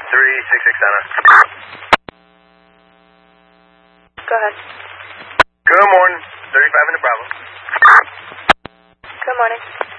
366 Center. Go ahead. Good morning. 35 in the Bravo. Good morning.